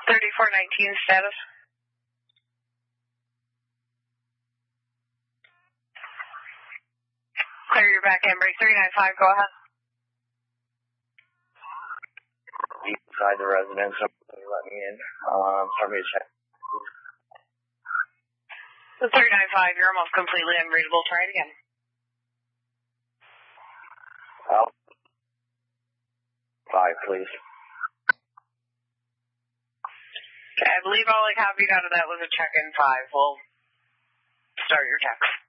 3419 status. Clear your back end, break 395, go ahead. Inside the residence, let me in. Start me to check. 395, you're almost completely unreadable. Try it again. Out. 5, please. Okay, I believe all I copied out of that was a check-in 5. We'll start your text.